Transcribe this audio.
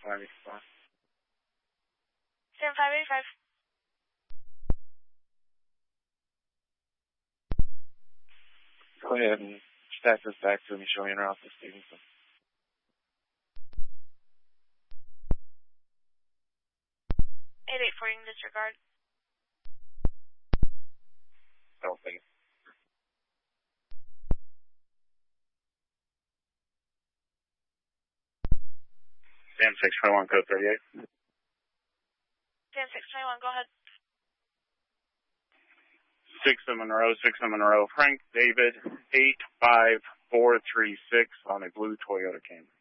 585. Sam 585. Go ahead and stack this back to me, show me en route to Stevenson. For you can disregard. Don't think. Sam 621, code 38. Sam 621, go ahead. 6 in Monroe, Frank David, 85436 on a blue Toyota Camry.